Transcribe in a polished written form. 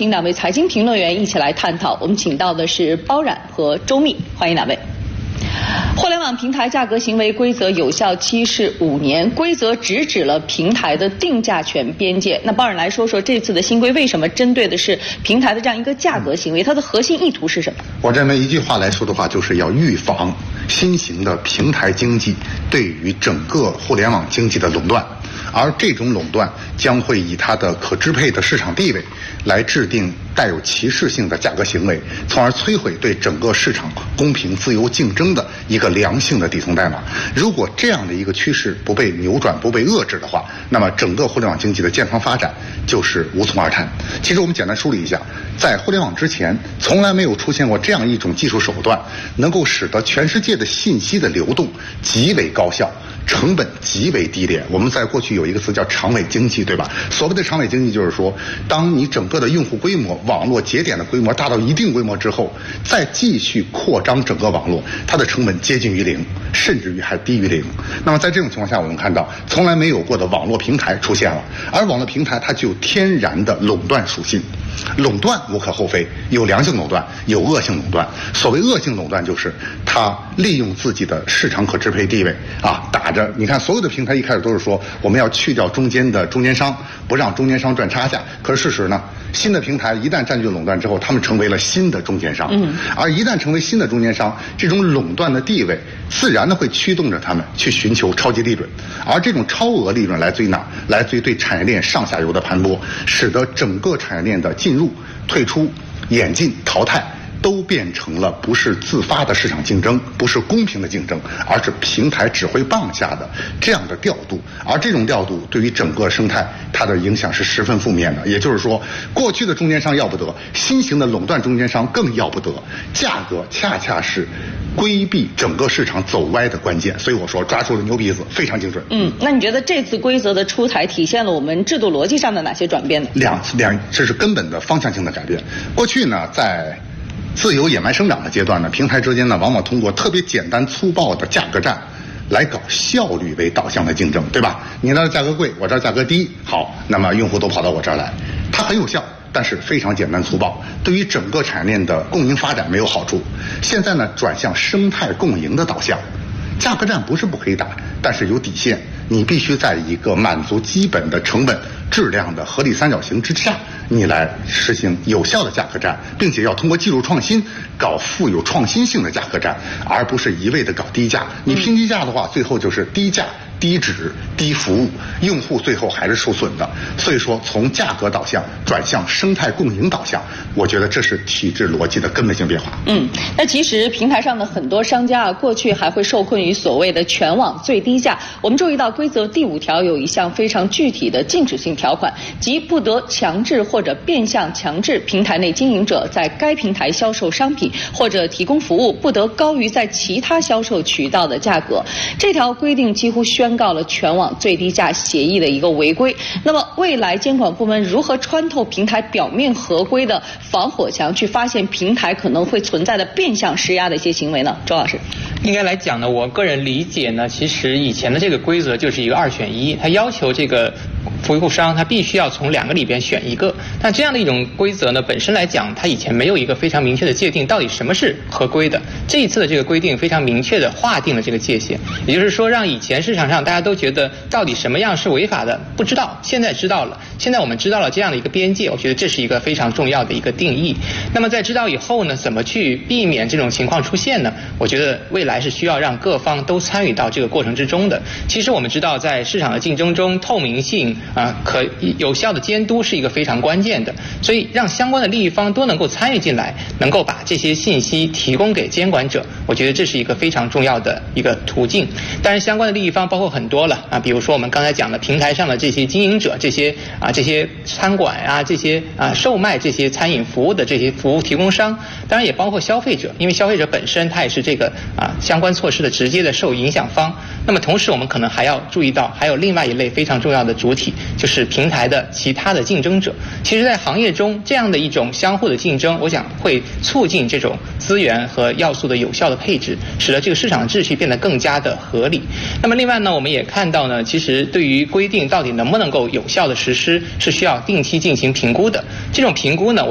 请两位财经评论员一起来探讨。我们请到的是包冉和周密，欢迎两位。互联网平台价格行为规则有效期是5年，规则直指了平台的定价权边界。那包冉来说说这次的新规为什么针对的是平台的这样一个价格行为，它的核心意图是什么？ 我认为一句话来说的话，就是要预防新型的平台经济对于整个互联网经济的垄断，而这种垄断将会以它的可支配的市场地位来制定带有歧视性的价格行为，从而摧毁对整个市场公平自由竞争的一个良性的底层代码。如果这样的一个趋势不被扭转、不被遏制的话，那么整个互联网经济的健康发展就是无从而谈。其实我们简单梳理一下，在互联网之前从来没有出现过这样一种技术手段，能够使得全世界的信息的流动极为高效，成本极为低廉。我们在过去有一个词叫长尾经济，对吧？所谓的长尾经济就是说，当你整个的用户规模、网络节点的规模大到一定规模之后，再继续扩张整个网络，它的成本接近于零，甚至于还低于零。那么在这种情况下，我们看到从来没有过的网络平台出现了，而网络平台它具有天然的垄断属性。垄断无可厚非，有良性垄断，有恶性垄断。所谓恶性垄断，就是它利用自己的市场可支配地位打着，你看所有的平台一开始都是说我们要去掉中间的中间商，不让中间商赚差价。可是事实呢，新的平台一旦占据垄断之后，他们成为了新的中间商。而一旦成为新的中间商，这种垄断的地位自然的会驱动着他们去寻求超级利润，而这种超额利润来自于哪？来自于对产业链上下游的盘剥，使得整个产业链的进入、退出、演进、淘汰都变成了不是自发的市场竞争，不是公平的竞争，而是平台指挥棒下的这样的调度。而这种调度对于整个生态它的影响是十分负面的。也就是说，过去的中间商要不得，新型的垄断中间商更要不得。价格恰恰是规避整个市场走歪的关键。所以我说抓住了牛鼻子，非常精准。 那你觉得这次规则的出台体现了我们制度逻辑上的哪些转变呢？ 这是根本的方向性的改变。过去呢，在自由野蛮生长的阶段呢，平台之间呢往往通过特别简单粗暴的价格战来搞效率为导向的竞争，对吧？你那儿价格贵，我这儿价格低，好，那么用户都跑到我这儿来，它很有效，但是非常简单粗暴，对于整个产业链的共赢发展没有好处。现在呢，转向生态共赢的导向，价格战不是不可以打，但是有底线，你必须在一个满足基本的成本、质量的合理三角形之下，你来实行有效的价格战，并且要通过技术创新搞富有创新性的价格战，而不是一味的搞低价。你拼低价的话，最后就是低价、低质、低服务，用户最后还是受损的。所以说，从价格导向转向生态共赢导向，我觉得这是体制逻辑的根本性变化。 那其实平台上的很多商家过去还会受困于所谓的全网最低价。我们注意到规则第5条有一项非常具体的禁止性条款，即不得强制或者变相强制平台内经营者在该平台销售商品或者提供服务不得高于在其他销售渠道的价格。这条规定几乎宣告了全网最低价协议的一个违规。那么未来监管部门如何穿透平台表面合规的防火墙，去发现平台可能会存在的变相施压的一些行为呢？周老师。 应该来讲呢，我个人理解呢，其实以前的这个规则就是一个2选1，它要求这个服务商他必须要从2个里边选一个。但这样的一种规则呢，本身来讲，它以前没有一个非常明确的界定，到底什么是合规的。这一次的这个规定非常明确的划定了这个界限，也就是说，让以前市场上大家都觉得到底什么样是违法的不知道，现在知道了。现在我们知道了这样的一个边界，我觉得这是一个非常重要的一个定义。那么在知道以后呢，怎么去避免这种情况出现呢？我觉得未来是需要让各方都参与到这个过程之中的。其实我们知道，在市场的竞争中，透明性可有效的监督是一个非常关键的，所以让相关的利益方都能够参与进来，能够把这些信息提供给监管者，我觉得这是一个非常重要的一个途径。当然相关的利益方包括很多了比如说我们刚才讲的平台上的这些经营者，这些餐馆这些售卖这些餐饮服务的这些服务提供商，当然也包括消费者，因为消费者本身他也是这个相关措施的直接的受影响方。那么同时我们可能还要注意到，还有另外一类非常重要的主体，就是平台的其他的竞争者。其实在行业中这样的一种相互的竞争，我想会促进这种资源和要素的有效的配置，使得这个市场秩序变得更加的合理。那么另外呢，我们也看到呢，其实对于规定到底能不能够有效的实施，是需要定期进行评估的。这种评估呢